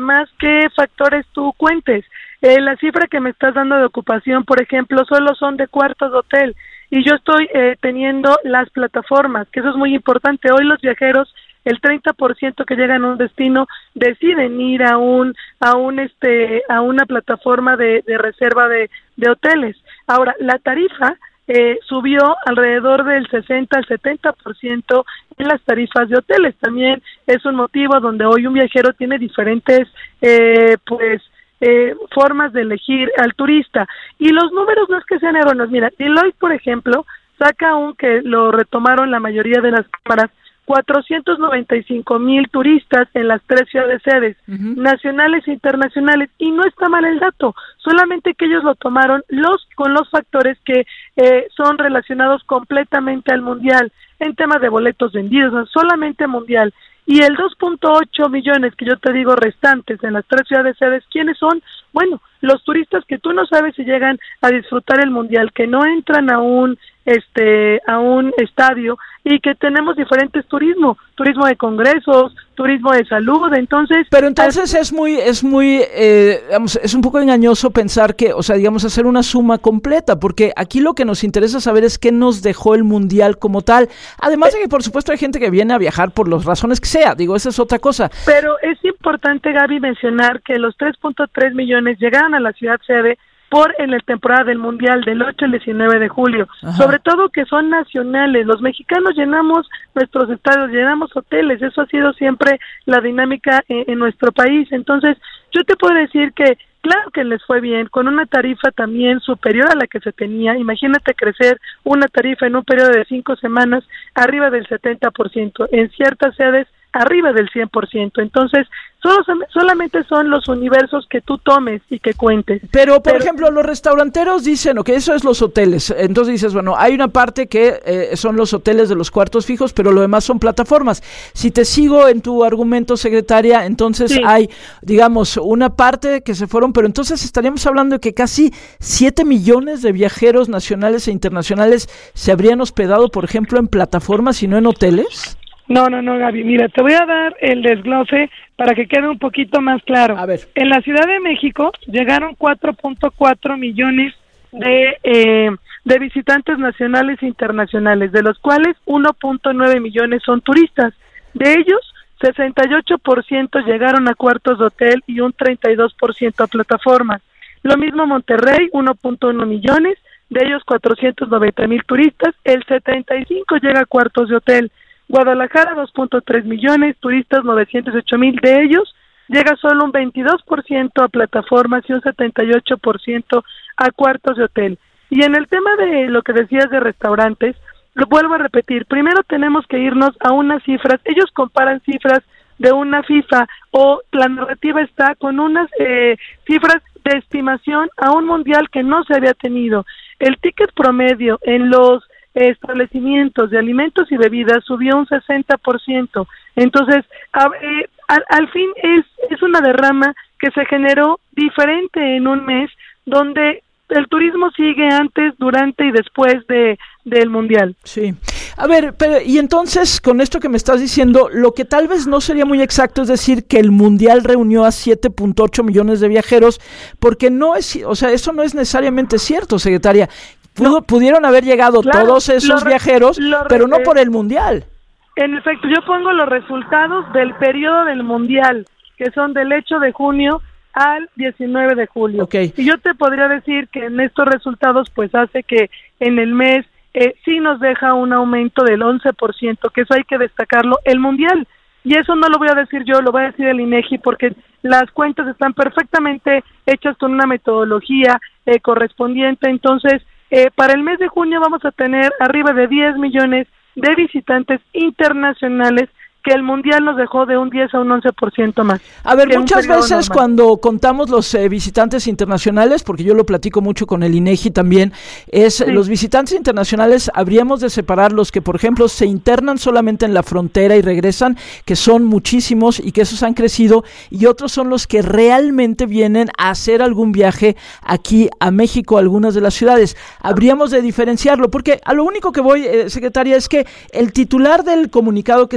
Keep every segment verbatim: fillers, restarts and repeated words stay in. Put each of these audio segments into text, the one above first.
más qué factores tú cuentes. Eh, la cifra que me estás dando de ocupación, por ejemplo, solo son de cuartos de hotel, y yo estoy eh, teniendo las plataformas, que eso es muy importante. Hoy los viajeros, el treinta por ciento que llegan a un destino deciden ir a un a un este a una plataforma de, de reserva de, de hoteles. Ahora, la tarifa eh, subió alrededor del sesenta al setenta por ciento en las tarifas de hoteles. También es un motivo donde hoy un viajero tiene diferentes eh, pues Eh, formas de elegir al turista, y los números no es que sean erróneos. Mira, Deloitte, por ejemplo, saca un que lo retomaron la mayoría de las cámaras, cuatrocientos noventa y cinco mil turistas en las tres ciudades sedes, uh-huh. nacionales e internacionales, y no está mal el dato, solamente que ellos lo tomaron los con los factores que eh, son relacionados completamente al mundial, en temas de boletos vendidos, no, solamente mundial. Y el dos punto ocho millones que yo te digo restantes en las tres ciudades sedes, ¿quiénes son? Bueno, los turistas que tú no sabes si llegan a disfrutar el mundial, que no entran a un este a un estadio, y que tenemos diferentes turismo, turismo de congresos, turismo de salud, entonces... Pero entonces al... es muy, es muy, eh, digamos, es un poco engañoso pensar que, o sea, digamos, hacer una suma completa, porque aquí lo que nos interesa saber es qué nos dejó el mundial como tal, además de que, por supuesto, hay gente que viene a viajar por las razones que sea, digo, esa es otra cosa. Pero es importante, Gaby, mencionar que los tres punto tres millones llegaron a la ciudad sede por en la temporada del Mundial del ocho al diecinueve de julio, Ajá. sobre todo que son nacionales. Los mexicanos llenamos nuestros estadios, llenamos hoteles, eso ha sido siempre la dinámica en, en nuestro país. Entonces, yo te puedo decir que claro que les fue bien, con una tarifa también superior a la que se tenía. Imagínate crecer una tarifa en un periodo de cinco semanas arriba del setenta por ciento, en ciertas sedes arriba del cien por ciento. Entonces, solo, solamente son los universos que tú tomes y que cuentes. Pero, por Pero, ejemplo, los restauranteros dicen, ok, eso es los hoteles. Entonces dices, bueno, hay una parte que eh, son los hoteles de los cuartos fijos, pero lo demás son plataformas. Si te sigo en tu argumento, secretaria, entonces sí. hay, digamos, una parte que se fueron, pero entonces estaríamos hablando de que casi siete millones de viajeros nacionales e internacionales se habrían hospedado, por ejemplo, en plataformas y no en hoteles. No, no, no, Gaby, mira, te voy a dar el desglose para que quede un poquito más claro. A ver. En la Ciudad de México llegaron cuatro punto cuatro millones de eh, de visitantes nacionales e internacionales, de los cuales uno punto nueve millones son turistas. De ellos, sesenta y ocho por ciento llegaron a cuartos de hotel y un treinta y dos por ciento a plataformas. Lo mismo Monterrey, uno punto uno millones, de ellos cuatrocientos noventa mil turistas, el setenta y cinco por ciento llega a cuartos de hotel. Guadalajara, dos punto tres millones, turistas novecientos ocho mil, de ellos llega solo un veintidós por ciento a plataformas y un setenta y ocho por ciento a cuartos de hotel. Y en el tema de lo que decías de restaurantes, lo vuelvo a repetir, primero tenemos que irnos a unas cifras, ellos comparan cifras de una FIFA, o la narrativa está con unas eh, cifras de estimación a un mundial que no se había tenido. El ticket promedio en los establecimientos de alimentos y bebidas subió un sesenta por ciento. Entonces, a, eh, al, al fin es, es una derrama que se generó diferente en un mes, donde el turismo sigue antes, durante y después de del mundial. Sí. A ver, pero y entonces, con esto que me estás diciendo, lo que tal vez no sería muy exacto es decir que el mundial reunió a siete punto ocho millones de viajeros, porque no es, o sea, eso no es necesariamente cierto, secretaria. Pudo, no. Pudieron haber llegado claro, todos esos re, viajeros, pero no por el mundial. En efecto, yo pongo los resultados del periodo del mundial, que son del ocho de junio al diecinueve de julio. Okay. Y yo te podría decir que en estos resultados, pues hace que en el mes eh, sí nos deja un aumento del once por ciento, que eso hay que destacarlo, el mundial. Y eso no lo voy a decir yo, lo va a decir el INEGI, porque las cuentas están perfectamente hechas con una metodología eh, correspondiente. Entonces, Eh, para el mes de junio vamos a tener arriba de diez millones de visitantes internacionales, que el mundial nos dejó de un diez a un once por ciento más. A ver, muchas veces normal. Cuando contamos los eh, visitantes internacionales, porque yo lo platico mucho con el INEGI también, es sí. los visitantes internacionales habríamos de separar los que, por ejemplo, se internan solamente en la frontera y regresan, que son muchísimos y que esos han crecido, y otros son los que realmente vienen a hacer algún viaje aquí a México, a algunas de las ciudades. Habríamos de diferenciarlo, porque a lo único que voy, eh, secretaria, es que el titular del comunicado que sacan ustedes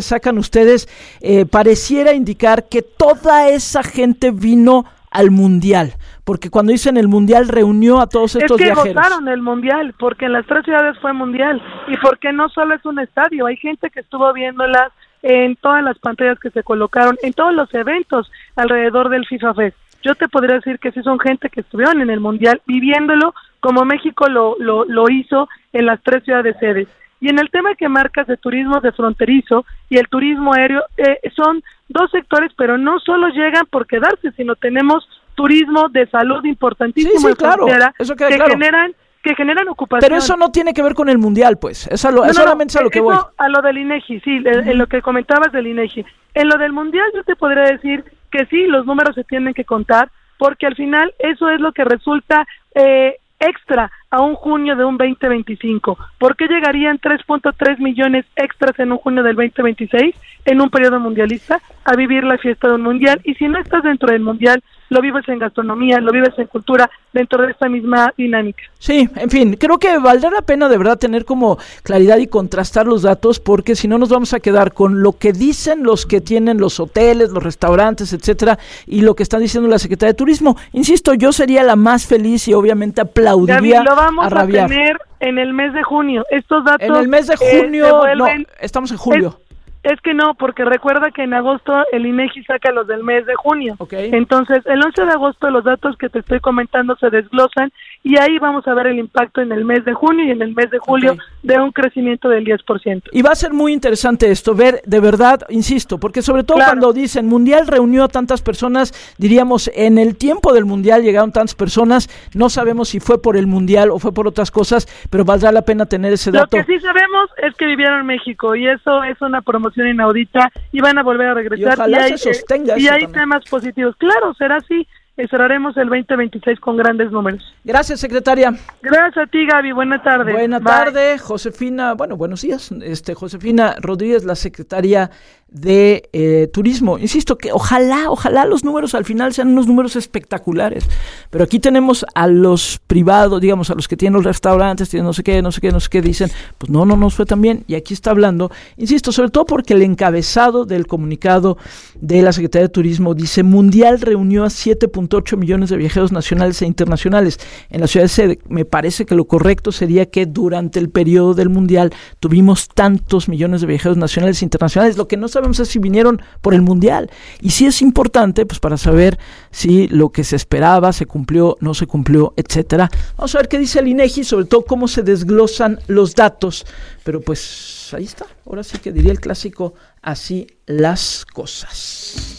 ustedes, eh, pareciera indicar que toda esa gente vino al Mundial, porque cuando dicen el Mundial reunió a todos estos viajeros. Es que viajeros. votaron el Mundial, porque en las tres ciudades fue Mundial, y porque no solo es un estadio, hay gente que estuvo viéndolas en todas las pantallas que se colocaron, en todos los eventos alrededor del FIFA Fest. Yo te podría decir que sí son gente que estuvieron en el Mundial viviéndolo como México lo, lo, lo hizo en las tres ciudades sedes. Y en el tema que marcas de turismo de fronterizo y el turismo aéreo, eh, son dos sectores, pero no solo llegan por quedarse, sino tenemos turismo de salud importantísimo, sí, sí, claro, eso queda que claro. generan que generan ocupación. Pero eso no tiene que ver con el Mundial, pues, es, a lo, no, es no, solamente a lo que eso, voy. A lo del INEGI, sí, uh-huh. en, en lo que comentabas del INEGI. En lo del Mundial yo te podría decir que sí, los números se tienen que contar, porque al final eso es lo que resulta eh, extra a un junio de un veinte veinticinco. ¿Por qué llegarían tres punto tres millones extras en un junio del veinte veintiséis, en un periodo mundialista, a vivir la fiesta de un mundial? Y si no estás dentro del mundial, lo vives en gastronomía, lo vives en cultura, dentro de esta misma dinámica. Sí, en fin, creo que valdrá la pena de verdad tener como claridad y contrastar los datos, porque si no nos vamos a quedar con lo que dicen los que tienen los hoteles, los restaurantes, etcétera, y lo que está diciendo la Secretaría de Turismo. Insisto, yo sería la más feliz y obviamente aplaudiría Gaby, lo vamos a rabiar. a tener en el mes de junio. Estos datos en el mes de junio, eh, vuelven, no, estamos en julio. Es, Es que no, porque recuerda que en agosto el INEGI saca los del mes de junio. Okay. Entonces, el once de agosto los datos que te estoy comentando se desglosan y ahí vamos a ver el impacto en el mes de junio y en el mes de julio, okay, de un crecimiento del diez por ciento. Y va a ser muy interesante esto, ver de verdad, insisto, porque sobre todo claro, cuando dicen Mundial reunió a tantas personas, diríamos, en el tiempo del Mundial llegaron tantas personas, no sabemos si fue por el Mundial o fue por otras cosas, pero valdrá la pena tener ese dato. Lo que sí sabemos es que vivieron en México y eso es una promoción inaudita y van a volver a regresar. Y ojalá y hay, se sostenga y eso hay también. temas positivos. Claro, será así. Cerraremos el veinte veintiséis con grandes números. Gracias, secretaria. Gracias a ti, Gaby. Buena tarde. Buena Bye. tarde, Josefina. Bueno, buenos días. Este, Josefina Rodríguez, la secretaria de eh, Turismo. Insisto que ojalá, ojalá los números al final sean unos números espectaculares. Pero aquí tenemos a los privados, digamos, a los que tienen los restaurantes, tienen no sé qué, no sé qué, no sé qué, dicen, pues no, no nos fue tan bien. Y aquí está hablando, insisto, sobre todo porque el encabezado del comunicado de la Secretaría de Turismo dice: Mundial reunió a siete punto ocho millones de viajeros nacionales e internacionales en la ciudad de sede. Me parece que lo correcto sería que durante el periodo del Mundial tuvimos tantos millones de viajeros nacionales e internacionales. Lo que no sabemos es si vinieron por el Mundial. Y sí es importante, pues, para saber si lo que se esperaba se cumplió, no se cumplió, etcétera. Vamos a ver qué dice el INEGI, sobre todo cómo se desglosan los datos. Pero pues ahí está. Ahora sí que diría el clásico, así las cosas.